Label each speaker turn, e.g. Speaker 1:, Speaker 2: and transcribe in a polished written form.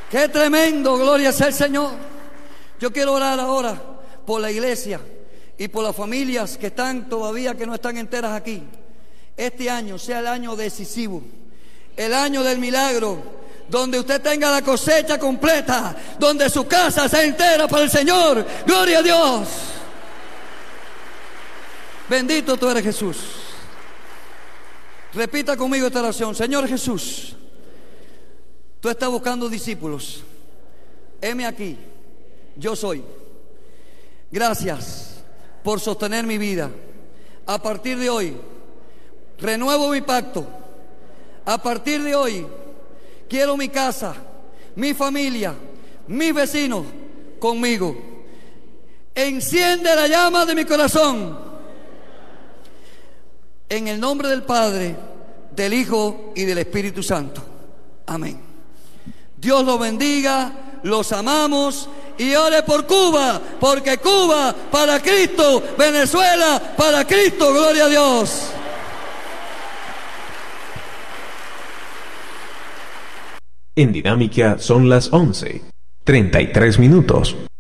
Speaker 1: Qué tremendo, gloria sea el Señor. Yo quiero orar ahora por la iglesia y por las familias que están todavía, que no están enteras aquí. Este año sea el año decisivo, el año del milagro, donde usted tenga la cosecha completa, donde su casa sea entera para el Señor. Gloria a Dios. Bendito tú eres, Jesús. Repita conmigo esta oración. Señor Jesús, tú estás buscando discípulos. Heme aquí, yo soy. Gracias por sostener mi vida. A partir de hoy renuevo mi pacto. A partir de hoy quiero mi casa, mi familia, mis vecinos conmigo. Enciende la llama de mi corazón. En el nombre del Padre, del Hijo y del Espíritu Santo. Amén. Dios los bendiga, los amamos y ore por Cuba, porque Cuba para Cristo, Venezuela para Cristo, gloria a Dios.
Speaker 2: En Dinámica son las 11:33.